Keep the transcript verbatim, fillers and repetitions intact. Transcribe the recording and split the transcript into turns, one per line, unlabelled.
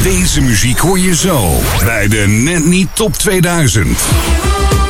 Deze muziek hoor je zo bij de Net Niet Top tweeduizend.